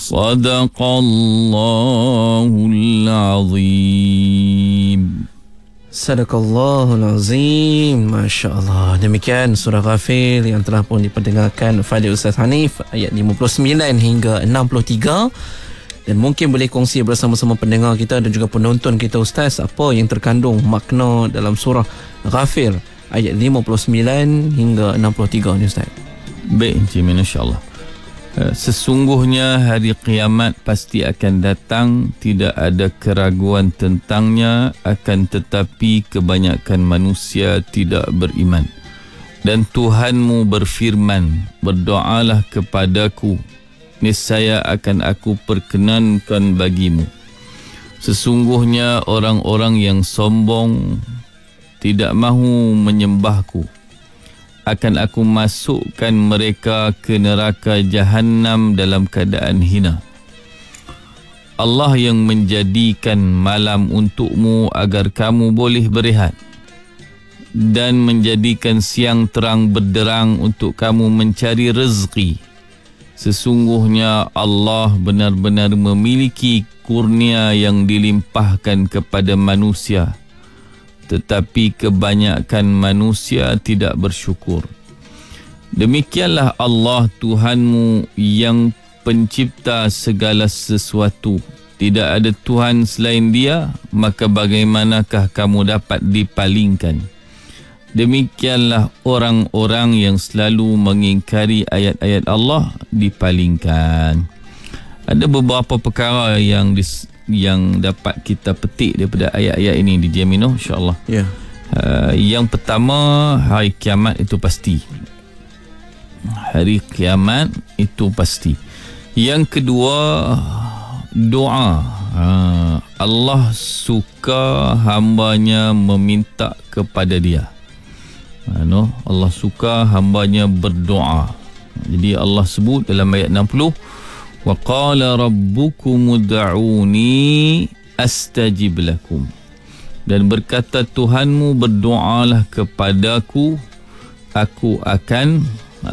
Sadaqallahul azim. Sadaqallahul azim. Masya Allah. Demikian surah Ghafir yang telah pun diperdengarkan oleh Ustaz Hanif, ayat 59 hingga 63. Dan mungkin boleh kongsi bersama-sama pendengar kita dan juga penonton kita, Ustaz, apa yang terkandung makna dalam surah Ghafir ayat 59 hingga 63 ni, Ustaz. Baik, insya-Allah. Sesungguhnya hari kiamat pasti akan datang, tidak ada keraguan tentangnya, akan tetapi kebanyakan manusia tidak beriman. Dan Tuhanmu berfirman, berdoalah kepadaku, niscaya akan aku perkenankan bagimu. Sesungguhnya orang-orang yang sombong tidak mahu menyembahku, akan aku masukkan mereka ke neraka Jahannam dalam keadaan hina. Allah yang menjadikan malam untukmu agar kamu boleh berehat, dan menjadikan siang terang benderang untuk kamu mencari rezeki. Sesungguhnya Allah benar-benar memiliki kurnia yang dilimpahkan kepada manusia, tetapi kebanyakan manusia tidak bersyukur. Demikianlah Allah Tuhanmu yang pencipta segala sesuatu. Tidak ada Tuhan selain Dia, maka bagaimanakah kamu dapat dipalingkan? Demikianlah orang-orang yang selalu mengingkari ayat-ayat Allah dipalingkan. Ada beberapa perkara yang dapat kita petik daripada ayat-ayat ini di Jamino, insya-Allah. Ya. Yang pertama, hari kiamat itu pasti. Hari kiamat itu pasti. Yang kedua, doa. Allah suka hambanya meminta kepada Dia. Allah suka hambanya berdoa. Jadi Allah sebut dalam ayat 60, wa qala rabbukum ud'uni astajib lakum. Dan berkata Tuhanmu, berdoalah kepadaku, aku akan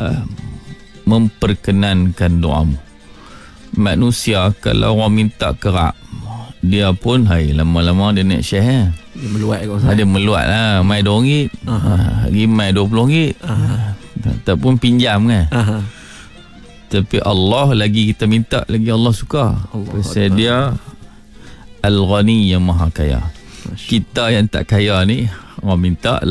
memperkenankan doamu. Manusia kalau orang minta kerap, dia pun lama-lama dia naik share. Dia meluat ke, Ustaz? Dia meluat lah. Mai RM2, lagi mai RM20. Ataupun pinjam kan. Tapi Allah lagi kita minta, lagi Allah suka. Pasal dia Al-Ghani yang maha kaya. Kita yang tak kaya ni, orang minta.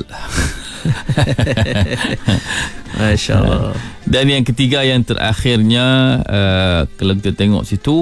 Masya Allah. Dan yang ketiga, yang terakhirnya, kalau kita tengok situ,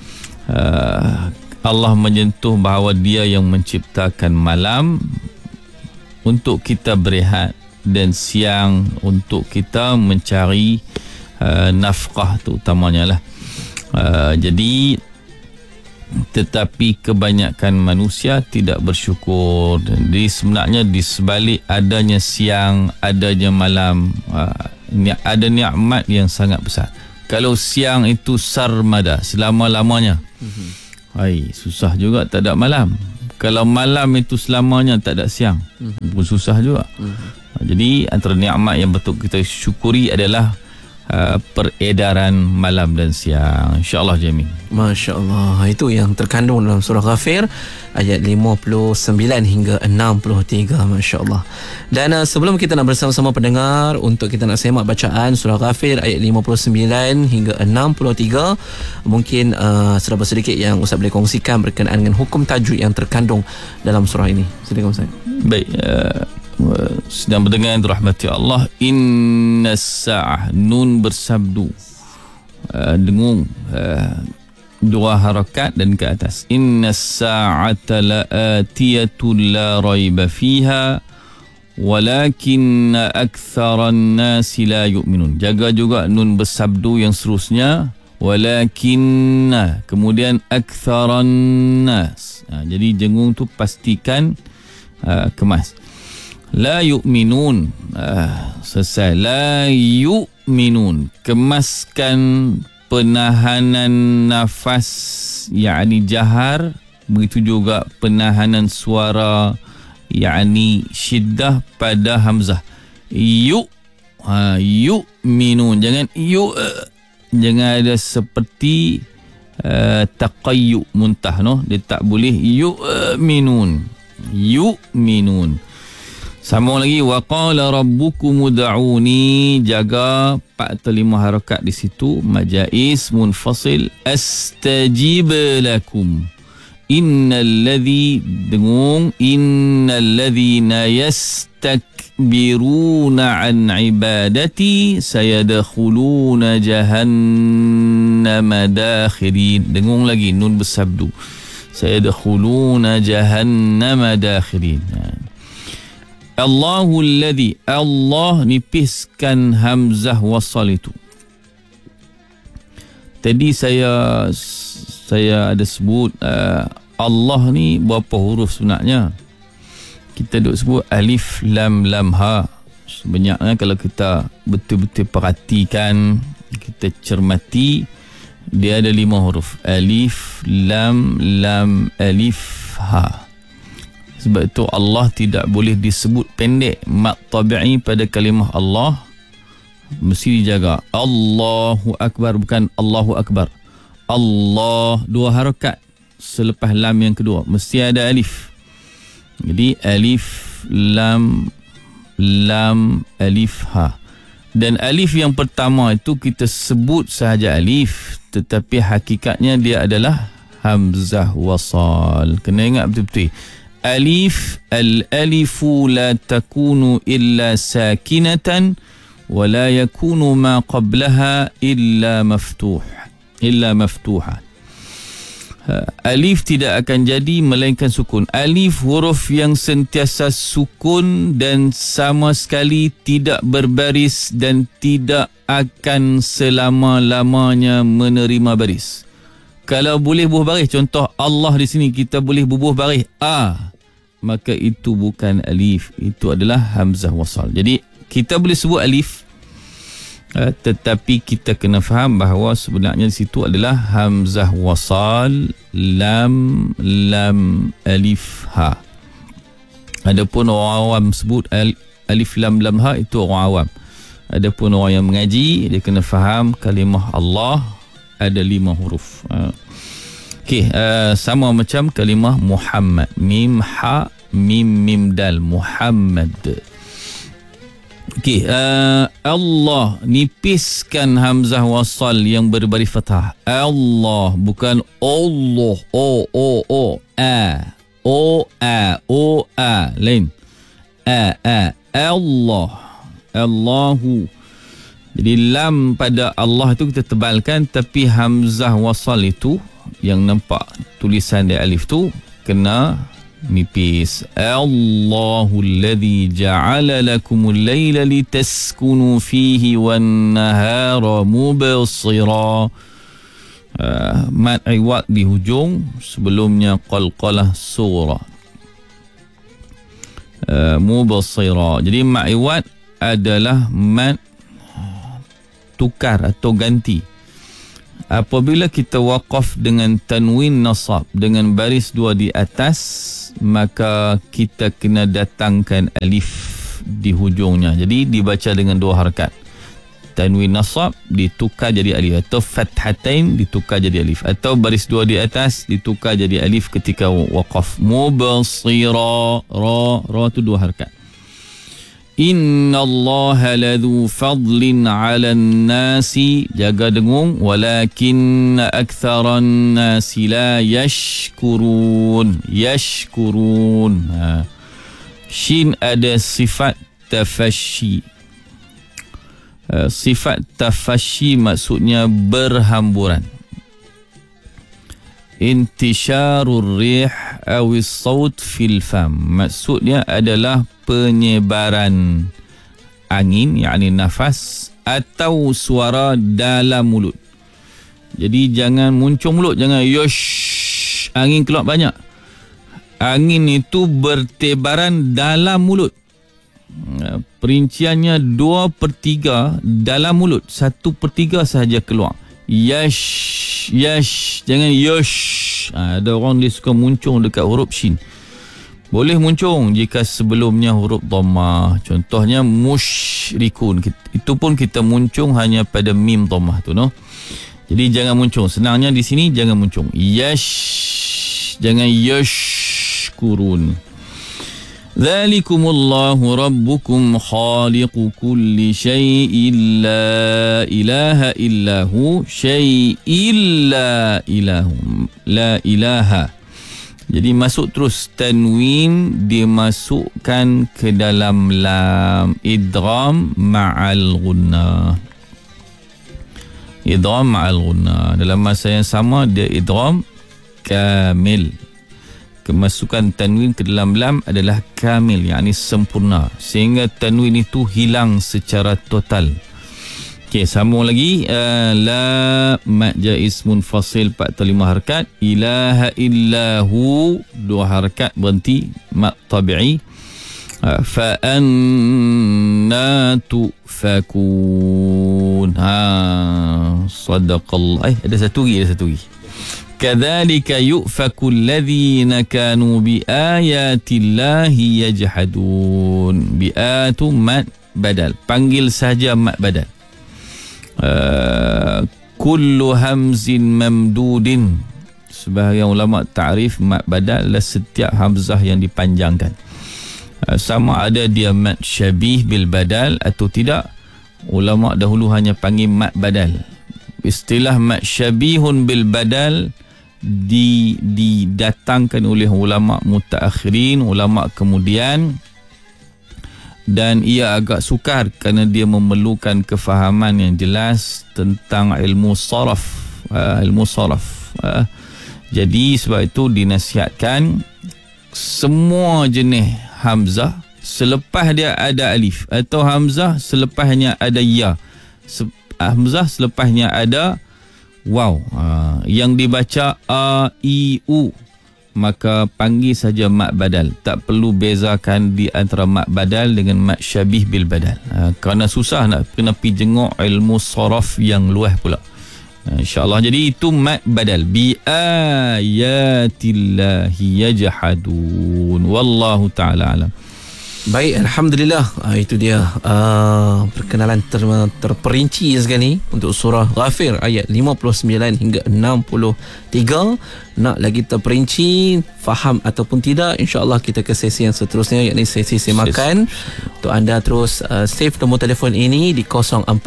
Allah menyentuh bahawa Dia yang menciptakan malam untuk kita berehat dan siang untuk kita mencari nafkah tu utamanya lah. Jadi tetapi kebanyakan manusia tidak bersyukur. Jadi sebenarnya di sebalik adanya siang, adanya malam, ada nikmat yang sangat besar. Kalau siang itu sarmada, selama-lamanya, susah juga tak ada malam. Kalau malam itu selamanya tak ada siang, pun susah juga. Jadi antara nikmat yang betul kita syukuri adalah peredaran malam dan siang, insya-Allah, Jamil. Masya Allah. Itu yang terkandung dalam surah Ghafir ayat 59 hingga 63. Masya Allah. Dan sebelum kita nak bersama-sama pendengar untuk kita nak semak bacaan surah Ghafir ayat 59 hingga 63, mungkin serba sedikit yang Ustaz boleh kongsikan berkenaan dengan hukum tajwid yang terkandung dalam surah ini. Silakan, Ustaz. Baik, sedang berdengar rahmati Allah. Inna sa'ah, nun bersabdu, dengung, dua harakat dan ke atas. Inna sa'ata la'atiyatun la raiba fiha walakinna aktharan nasi la yu'minun. Jaga juga nun bersabdu yang seterusnya, walakinna, kemudian aktharan nas. Jadi jengung tu pastikan kemas. La yu'minun, selesai. La yu'minun, kemaskan penahanan nafas, yakni jahar. Begitu juga penahanan suara, yakni syiddah pada hamzah. Yu'minun, jangan jangan ada seperti taqayyu muntah dia tak boleh yu'minun. Sambung lagi, wa qala rabbukum ud'uni, jaga 4 atau 5 harakat di situ, majais munfasil, astajib lakum. innalladzina yastakbiruna an ibadati sayadkhuluna jahannama dakhirin. Dengung lagi, nun bersabdu, sayadkhuluna jahannama dakhirin. Allahul ladzi, Allah nipiskan hamzah wasal itu. Tadi saya ada sebut Allah ni berapa huruf sebenarnya. Kita duk sebut alif lam lam ha. Sebenarnya kalau kita betul-betul perhatikan, kita cermati, dia ada 5 huruf. Alif lam lam alif ha. Sebab itu Allah tidak boleh disebut pendek. Mat tabi'i pada kalimah Allah mesti dijaga. Allahu Akbar, bukan Allahu Akbar. Allah 2 harakat selepas lam yang kedua mesti ada alif. Jadi alif lam lam alif ha. Dan alif yang pertama itu kita sebut sahaja alif, tetapi hakikatnya dia adalah hamzah wasal. Kena ingat betul-betul. Alif, al-alifu la takunu illa sakinatan wa la yakunu ma qablaha illa maftuha. Alif tidak akan jadi melainkan sukun. Alif huruf yang sentiasa sukun dan sama sekali tidak berbaris dan tidak akan selama-lamanya menerima baris. Kalau boleh bubuh baris, contoh Allah di sini kita boleh bubuh baris maka itu bukan alif, itu adalah hamzah wasal. Jadi kita boleh sebut alif, tetapi kita kena faham bahawa sebenarnya di situ adalah hamzah wasal, lam lam alif ha. Adapun orang awam sebut alif lam lam ha, itu orang awam. Adapun orang yang mengaji, dia kena faham kalimah Allah ada 5 huruf. Okey, sama macam kalimah Muhammad, mim ha mim mim dal, Muhammad. Okey, Allah nipiskan hamzah wasal yang berbaris fathah. Allah, bukan Allah. Lain. Allah. Allahu. Jadi lam pada Allah itu kita tebalkan, tapi hamzah wasal itu yang nampak tulisan dia alif tu kena nipis. Allahul ladzi ja'ala lakumul laila litaskunu fihi wan nahara mubsira. Mad iwad di hujung, sebelumnya qalqalah surah. Mubsira. Jadi mad iwad adalah mad tukar atau ganti. Apabila kita waqaf dengan tanwin nasab, dengan baris 2 di atas, maka kita kena datangkan alif di hujungnya. Jadi dibaca dengan 2 harakat. Tanwin nasab ditukar jadi alif, atau fathatain ditukar jadi alif, atau baris 2 di atas ditukar jadi alif ketika waqaf. Mubsira, ra tu 2 harakat. Inna Allah ladhu fadlin ala nasi, jaga dengung, walakin aktharan nasi la yashkurun. Shin ada sifat tafashi. Sifat tafashi maksudnya berhamburan. Intisharur rih awis saut fil fam, maksudnya adalah penyebaran angin, yakni nafas atau suara dalam mulut. Jadi jangan muncung mulut, jangan yosh, angin keluar banyak. Angin itu bertebaran dalam mulut. Perinciannya 2/3 dalam mulut, 1/3 sahaja keluar. Yash, jangan yosh. Ada orang dia suka muncung dekat huruf shin. Boleh muncung jika sebelumnya huruf dhammah. Contohnya musyrikun, itu pun kita muncung hanya pada mim dhammah tu, no. Jadi jangan muncung. Senangnya di sini jangan muncung. Yash, jangan yashkurun. Dzalikumullahu rabbukum khaliqu kulli syai'in la ilaha illahu syai'in la ilahu la ilaha. Jadi masuk terus tanwin dimasukkan ke dalam lam, idgham ma'al gunnah. Idgham ma'al gunnah. Dalam masa yang sama dia idgham kamil. Kemasukan tanwin ke dalam lam adalah kamil, yakni sempurna, sehingga tanwin itu hilang secara total. Okey, sambung lagi. La mad jaiz munfasil 4 atau 5 harakat. Ilaha illahu 2 harakat berhenti, mad tabi'i. Fa anna tufakun. Sadaqallah. Ada satu lagi. Kadzalika yu'faku alladhina kanu biayatillahi yajhadun. Bi'atu mad badal. Panggil saja mad badal. Kullu hamzin mamdudin. Sebahagian ulama ta'rif mad badal adalah setiap hamzah yang dipanjangkan. Sama ada dia mad syabih bil badal atau tidak. Ulama dahulu hanya panggil mad badal. Istilah mad syabihun bil badal didatangkan oleh ulama mutaakhirin, ulama kemudian, dan ia agak sukar kerana dia memerlukan kefahaman yang jelas tentang ilmu saraf. Jadi sebab itu dinasihatkan semua jenis hamzah selepas dia ada alif, atau hamzah selepasnya ada ya, hamzah selepasnya ada waw, yang dibaca a, i, u, maka panggil saja mad badal. Tak perlu bezakan di antara mad badal dengan mad syabih bil badal, kerana susah nak kena pergi jenguk ilmu saraf yang luas pula. InsyaAllah. Jadi itu mad badal. Bi ayatillahi yajhadun. Wallahu ta'ala alam. Baik, Alhamdulillah. Itu dia perkenalan terperinci sekali untuk surah Ghafir ayat 59 hingga 63. Nak lagi terperinci, faham ataupun tidak, insyaAllah kita ke sesi yang seterusnya, yakni sesi semakan. Untuk anda terus save nombor telefon ini di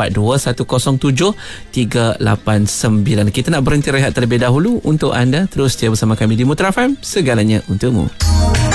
0421073889. Kita nak berhenti rehat terlebih dahulu. Untuk anda terus setia bersama kami di Mutra FM, segalanya untukmu.